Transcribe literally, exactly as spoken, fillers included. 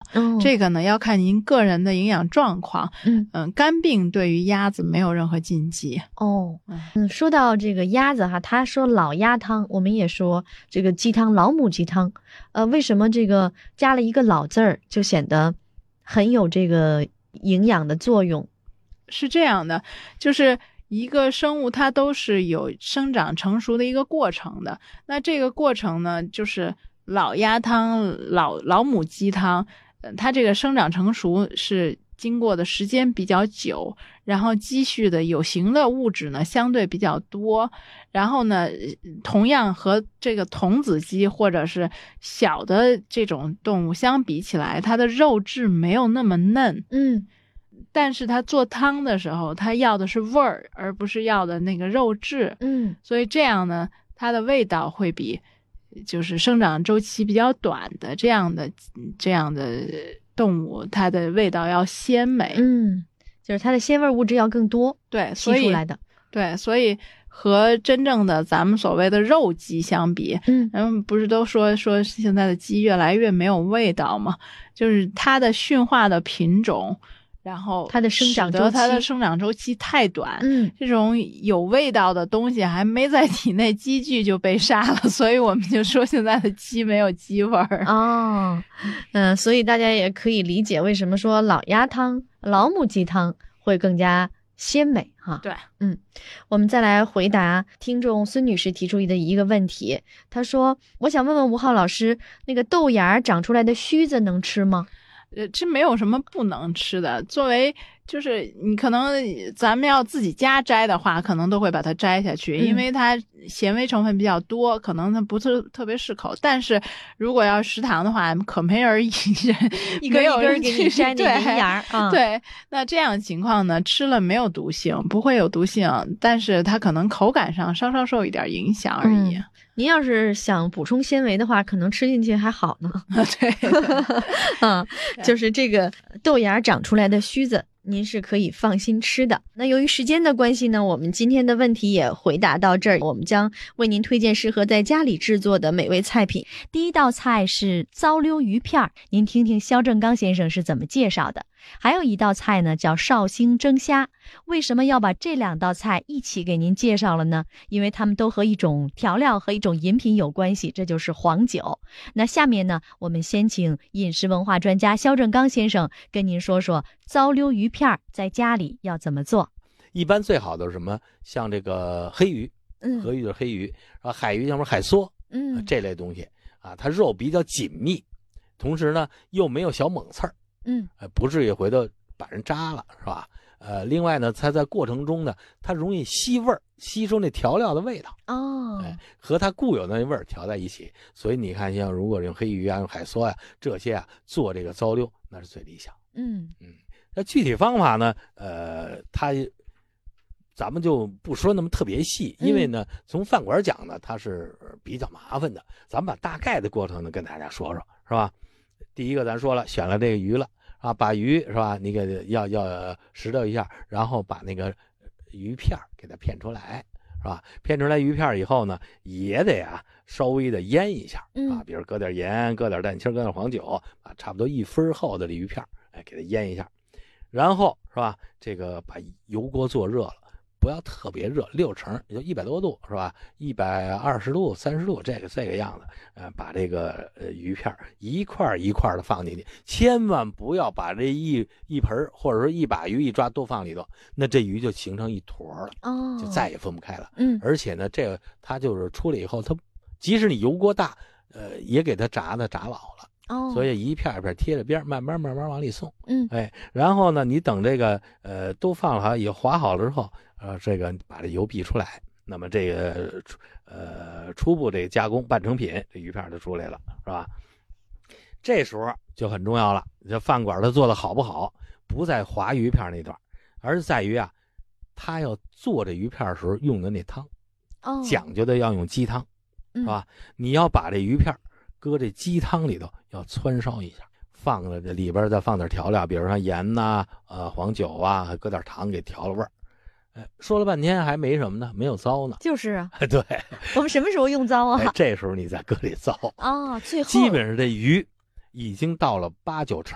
嗯， 这个呢要看您个人的营养状况。 嗯嗯，肝病对于鸭子没有任何禁忌。 哦，嗯，说到这个鸭子哈，他说老鸭汤，我们也说这个鸡汤老母鸡汤，呃，为什么这个加了一个老字儿，就显得很有这个营养的作用？ 是这样的，就是一个生物它都是有生长成熟的一个过程的。那这个过程呢，就是老鸭汤、老老母鸡汤，呃它这个生长成熟是经过的时间比较久，然后积蓄的有形的物质呢相对比较多，然后呢，同样和这个童子鸡或者是小的这种动物相比起来，它的肉质没有那么嫩。 嗯但是它做汤的时候，它要的是味儿，而不是要的那个肉质。 嗯所以这样呢，它的味道会比就是生长周期比较短的这样的这样的动物，它的味道要鲜美。 嗯，就是它的鲜味物质要更多， 对， 吸所以出来的。 对，所以和真正的咱们所谓的肉鸡相比， 嗯咱们不是都说说现在的鸡越来越没有味道吗？就是它的驯化的品种。然后它的生长周期使得它的生长周期太短， 嗯这种有味道的东西还没在体内积聚就被杀了，所以我们就说现在的鸡没有鸡味儿。 哦，嗯、所以大家也可以理解为什么说老鸭汤、老母鸡汤会更加鲜美哈。 对， 嗯，我们再来回答听众孙女士提出的一个问题，她说：“我想问问吴浩老师，那个豆芽长出来的须子能吃吗？” 呃，这没有什么不能吃的。作为就是你可能咱们要自己家摘的话，可能都会把它摘下去， 嗯因为它纤维成分比较多，可能它不是特别适口。但是如果要食堂的话，可没人一人一根一根给你摘那对银芽儿啊。 对，那这样情况呢，吃了没有毒性，不会有毒性，但是它可能口感上稍稍受一点影响而已。 嗯您要是想补充纤维的话，可能吃进去还好呢。 对， 嗯，就是这个豆芽长出来的须子，您是可以放心吃的。那由于时间的关系呢，我们今天的问题也回答到这儿。我们将为您推荐适合在家里制作的美味菜品。第一道菜是糟溜鱼片，您听听肖正刚先生是怎么介绍的。还有一道菜呢，叫绍兴蒸虾。为什么要把这两道菜一起给您介绍了呢？因为它们都和一种调料和一种饮品有关系，这就是黄酒。那下面呢，我们先请饮食文化专家肖正刚先生跟您说说糟溜鱼片在家里要怎么做。 一般最好的是什么？像这个黑鱼， 嗯河鱼就是黑鱼，然后海鱼像是海梭， 嗯这类东西啊，它肉比较紧密，同时呢又没有小猛刺儿， 嗯呃，不至于回头把人扎了，是吧？呃，另外呢，它在过程中呢，它容易吸味儿，吸收那调料的味道， 哦， 哎，和它固有的那味儿调在一起。所以你看，像如果用黑鱼啊、用海梭呀、这些啊做这个糟溜，那是最理想。 嗯嗯，那具体方法呢，呃，它咱们就不说那么特别细，因为呢，从饭馆讲呢，它是比较麻烦的。咱们把大概的过程呢跟大家说说，是吧？第一个咱说了，选了这个鱼了。啊，把鱼是吧？你给要要拾掇一下，然后把那个鱼片给它片出来，是吧？片出来鱼片以后呢，也得啊稍微的腌一下啊，比如搁点盐，搁点蛋清，搁点黄酒啊，差不多一分厚的这鱼片，哎，给它腌一下，然后是吧？这个把油锅做热了。不要特别热，六成也就一百多度是吧？一百二十度、三十度，这个这个样子，呃，把这个呃鱼片一块一块的放进去，千万不要把这一一盆或者说一把鱼一抓都放里头，那这鱼就形成一坨了， 哦， 就再也分不开了。 嗯， 而且呢，这个它就是出来以后，它即使你油锅大，呃，也给它炸的炸老了。 哦， 所以一片一片贴着边，慢慢慢慢往里送。 嗯， 哎，然后呢，你等这个呃都放好以后滑好了之后，呃，这个把这油避出来，那么这个呃初步这个加工半成品，这鱼片就出来了，是吧？这时候就很重要了，这饭馆它做的好不好，不在划鱼片那段，而在于啊，他要做这鱼片的时候用的那汤， 哦， 讲究的要用鸡汤，是吧？你要把这鱼片搁这鸡汤里头要汆烧一下，放了这里边再放点调料，比如说盐呐、呃黄酒啊，还搁点糖给调了味儿。哎，说了半天还没什么呢，没有糟呢。 就是啊， 对， 我们什么时候用糟啊？ 哎，这时候你再搁这糟哦，最后基本上这鱼已经到了八九成